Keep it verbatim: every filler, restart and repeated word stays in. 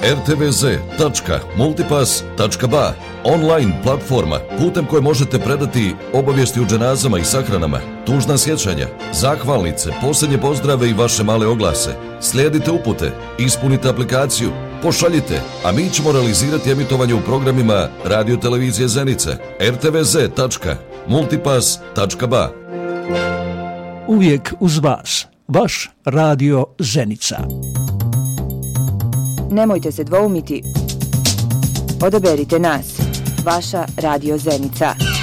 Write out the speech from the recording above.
er te ve ze tačka multipass tačka ba, online platforma putem koje možete predati obavijesti o dženazama i sahranama, tužna sjećanja, zahvalnice, posljednje pozdrave i vaše male oglase. Slijedite upute, ispunite aplikaciju, pošaljite, a mi ćemo realizirati emitovanje u programima Radio Televizije Zenica, er te ve ze tačka multipass tačka ba. Uvijek uz vas, vaš Radio Zenica. Nemojte se dvoumiti, odaberite nas, vaša Radio Zenica.